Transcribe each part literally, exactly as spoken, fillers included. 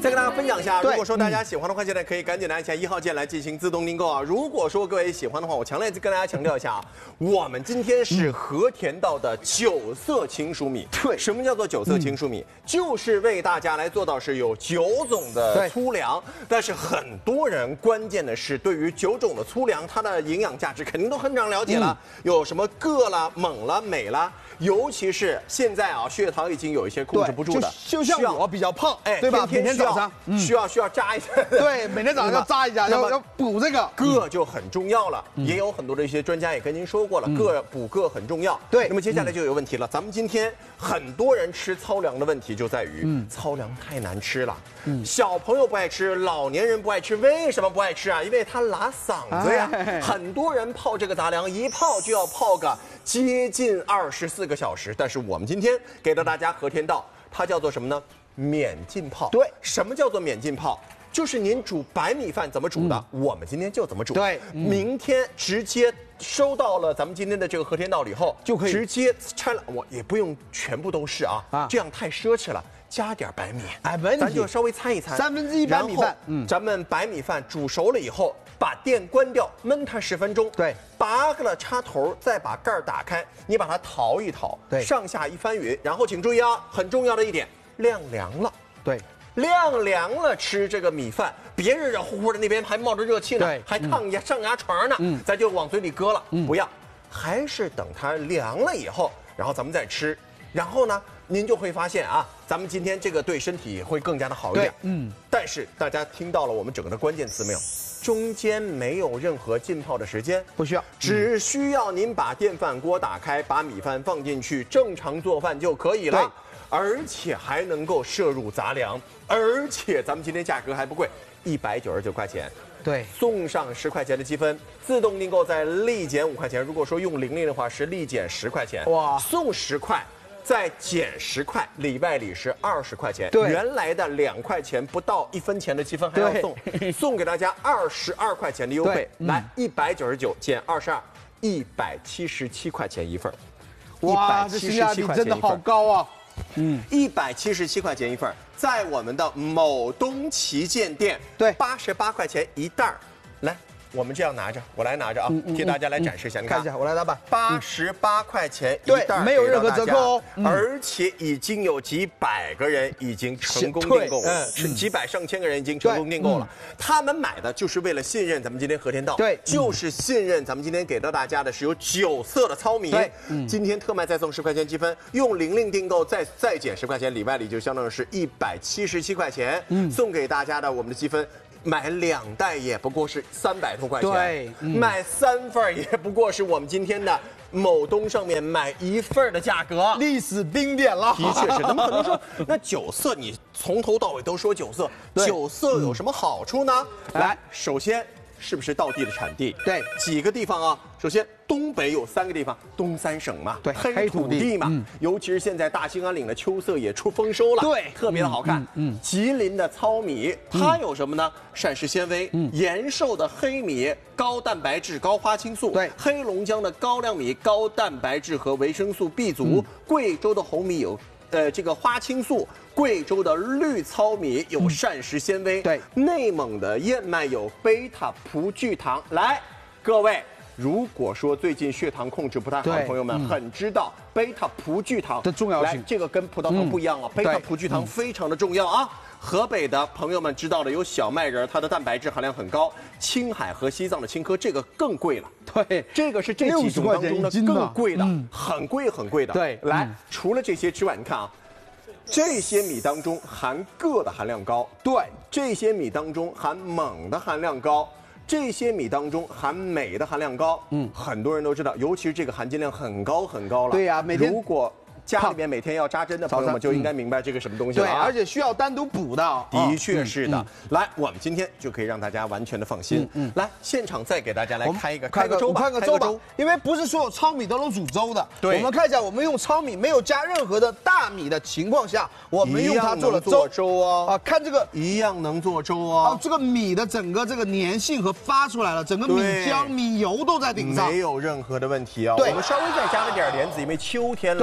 再跟大家分享一下，如果说大家喜欢的话，现在可以赶紧来按下一号键来进行自动订购啊。如果说各位喜欢的话，我强烈跟大家强调一下啊，我们今天是和田道的九色青薯米。对，什么叫做九色青薯米？就是为大家来做到是有九种的粗粮，但是很多人关键的是对于九种的粗粮，它的营养价值肯定都很常了解了，有什么铬啦、锰啦、镁啦。 尤其是现在啊，血糖已经有一些控制不住的， 就像我比较胖，哎，对吧？ 每天早上需要需要扎一下， 对，每天早上要扎一下，要要补这个铬就很重要了。也有很多的一些专家也跟您说过了，铬补铬很重要。对，那么接下来就有问题了，咱们今天很多人吃糙粮的问题就在于，糙粮太难吃了，小朋友不爱吃，老年人不爱吃，为什么不爱吃啊？因为它拉嗓子呀。很多人泡这个杂粮，一泡就要泡个接近二十四 四个小时，但是我们今天给到大家和田道，它叫做什么呢？免浸泡。对，什么叫做免浸泡？就是您煮白米饭怎么煮的，嗯、我们今天就怎么煮。对，嗯、明天直接收到了咱们今天的这个和田道了以后，就可以直接拆了，我也不用全部都是啊，啊这样太奢侈了。 加点白米，哎，没问题，咱就稍微掺一掺，三分之一白米饭。嗯，咱们白米饭煮熟了以后，把电关掉，焖它十分钟。对，拔了插头，再把盖儿打开，你把它淘一淘，对，上下一翻匀，然后请注意啊，很重要的一点，晾凉了。对，晾凉了吃这个米饭，别热热乎乎的，那边还冒着热气呢，还烫牙上牙床呢，嗯，咱就往嘴里搁了，嗯，不要，还是等它凉了以后，然后咱们再吃。 然后呢，您就会发现啊，咱们今天这个对身体会更加的好一点。嗯，但是大家听到了我们整个的关键词没有？中间没有任何浸泡的时间，不需要，只需要您把电饭锅打开，把米饭放进去，正常做饭就可以了。而且还能够摄入杂粮，而且咱们今天价格还不贵，一百九十九块钱。 对，送上十块钱的积分，自动订购再立减五块钱。如果说用零零的话，是立减十块钱。哇，送十块。 再减十块，里外里是二十块钱。对，原来的两块钱不到一分钱的积分还要送，送给大家二十二块钱的优惠。来，一百九十九减二十二，一百七十七块钱一份。 哇，这性价比真的好高啊！ 嗯，一百七十七块钱一份，在我们的某东旗舰店，对，八十八块钱一袋儿。来。 我们这样拿着，我来拿着啊，嗯、替大家来展示一下。嗯、你看一下， 我来拿吧。 八十八块钱一袋， 没有任何折扣哦。 嗯、而且已经有几百个人已经成功订购了，嗯，几百上千个人已经成功订购了。嗯、他们买的就是为了信任咱们今天和田道，对，就是信任咱们今天给到大家的是有九色的糙米。对，嗯、今天特卖再送十块钱积分，用零零订购再再减十块钱，里外里就相当于是一百七十七块钱。嗯，送给大家的我们的积分。 买两袋也不过是三百多块钱，对，嗯、买三份也不过是我们今天的某东上面买一份的价格， 历史冰点了。 的确是，那么可能说，那九色你从头到尾都说九色，九色有什么好处呢？嗯、来，首先是不是道地的产地？对，几个地方啊？首先，东北有三个地方，东三省嘛，对，黑土地嘛，嗯、尤其是现在大兴安岭的秋色也出丰收了，对，特别的好看。嗯，嗯吉林的糙米，它有什么呢？膳食纤维，嗯，延寿的黑米，高蛋白质、高花青素，对，黑龙江的高粱米，高蛋白质和维生素 B 族，嗯、贵州的红米有。 呃，这个花青素，贵州的绿糙米有膳食纤维，对，内蒙的燕麦有贝塔葡聚糖。来，各位，如果说最近血糖控制不太好的朋友们，嗯、很知道贝塔葡聚糖的重要性。来，这个跟葡萄糖不一样啊，贝塔葡聚糖非常的重要啊。 河北的朋友们知道的有小麦仁，它的蛋白质含量很高。青海和西藏的青稞，这个更贵了。对，这个是这几种当中的更贵的，嗯、很贵很贵的。对，来，嗯、除了这些之外，你看啊，这些米当中含铬的含量高，对，这些米当中含锰的含量高。 这些米当中含镁的含量高，嗯，很多人都知道，尤其是这个含金量很高很高了。对呀、啊，每天如果家里面每天要扎针的朋友们就应该明白这个什么东西了、啊。对， 而且需要单独补的。 的确是的。嗯嗯、来，我们今天就可以让大家完全的放心。嗯嗯、来，现场再给大家来开一个开个粥吧， 开个粥吧。因为不是所有糙米都能煮粥的。对。我们看一下，我们用糙米没有加任何的大米的情况下，我们用它做了粥粥哦。 啊，看这个一样能做粥哦。 啊，这个米的整个这个粘性和发出来了，整个米浆、米油都在顶上， 没有任何的问题啊。对。我们稍微再加了点莲子，因为秋天了嘛， 对，秋天。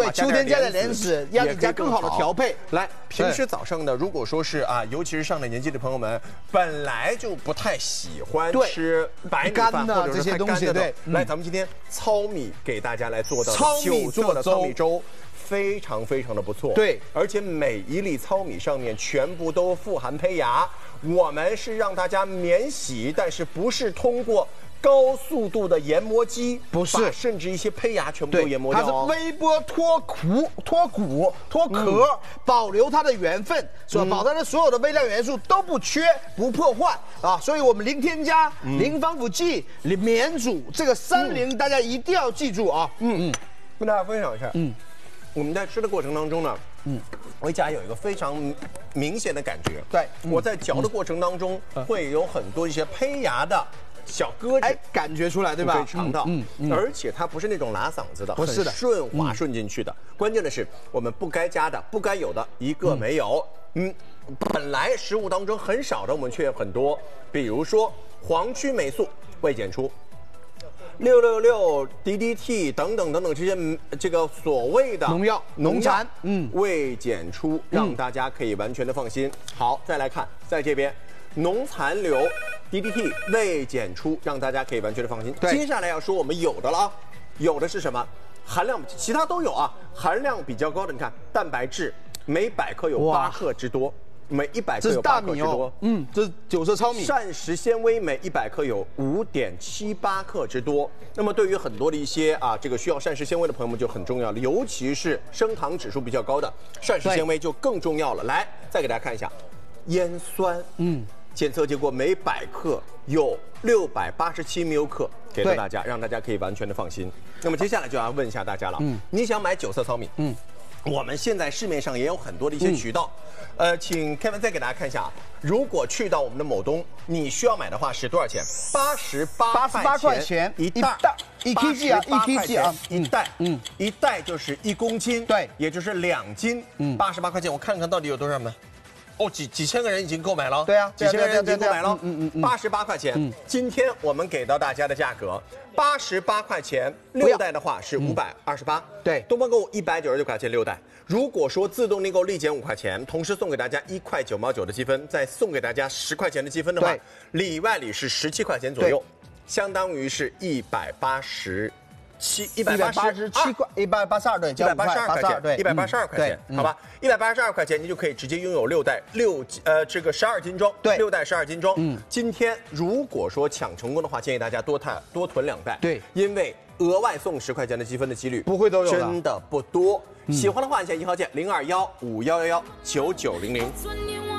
加点莲子，让你家更好的调配。 来，平时早上呢，如果说是啊，尤其是上了年纪的朋友们，本来就不太喜欢吃白米饭或者是太干的，对。来，咱们今天糙米给大家来做的糙米做的糙米粥。非常非常的不错， 对， 而且每一粒糙米上面全部都富含胚芽，我们是让大家免洗，但是不是通过高速度的研磨机， 不是， 甚至一些胚芽全部都研磨掉、 哦，它是微波脱骨、脱骨、脱壳，嗯、保留它的原分，是吧？嗯、保证它所有的微量元素都不缺、不破坏啊！所以我们零添加、嗯、零防腐剂、零免煮，这个三零、嗯、大家一定要记住啊！ 嗯嗯，跟大家分享一下，嗯。我们在吃的过程当中呢，嗯，回家有一个非常明显的感觉。 对， 嗯、我在嚼的过程当中、嗯、会有很多一些胚芽的小疙瘩， 哎，感觉出来对吧？ 可以尝到，嗯嗯，而且它不是那种拉嗓子的， 不是的， 顺滑顺进去的。嗯、关键的是，我们不该加的、不该有的一个没有。嗯，嗯本来食物当中很少的，我们却有很多，比如说黄曲霉素未检出。六六六 D D T 等等等等这些这个所谓的农药、农残， 嗯，未检出，让大家可以完全的放心。好，再来看，在这边，农残留 D D T 未检出，让大家可以完全的放心。接下来要说我们有的了啊，有的是什么？含量其他都有啊，含量比较高的，你看蛋白质每百克有八克之多。每一百克有八克之多， 嗯，这是九色糙米。 膳食纤维每一百克有五点七八克之多。那么对于很多的一些啊，这个需要膳食纤维的朋友们就很重要了，尤其是升糖指数比较高的，膳食纤维就更重要了。来，再给大家看一下，烟酸，嗯，检测结果每百克有六百八十七毫克，给到大家，让大家可以完全的放心。那么接下来就要问一下大家了，嗯，你想买九色糙米，嗯。我们现在市面上也有很多的一些渠道，嗯、呃，请 Kevin 再给大家看一下啊。如果去到我们的某东，你需要买的话是多少钱？八十八块钱一袋， 一 K G 啊，一 K G 啊， 一袋，嗯，一袋就是一公斤， 对， 也就是两斤，嗯，八十八块钱，我看看到底有多少呢？哦，几几千个人已经购买了， 对啊， 几千个人已经购买了，嗯嗯嗯，八十八块钱。嗯，今天我们给到大家的价格，八十八块钱，六袋的话是五百二十八。 对， 东方购物一百九十九块钱六袋。如果说自动订购立减五块钱，同时送给大家一块九毛九的积分，再送给大家十块钱的积分的话，里外里是十七块钱左右，相当于是一百八十。七一百八十七块，一百八十二对， 一百八十二块钱， 对， 一百八十二块钱，好吧，一百八十二块钱，您就可以直接拥有六袋六呃这个十二斤装， 对， 六袋十二斤装。嗯，今天如果说抢成功的话，建议大家多碳多囤两袋， 对， 因为额外送十块钱的积分的几率不会都有， 真的不多。喜欢的话，按下一号键零二幺五幺幺幺九九零零。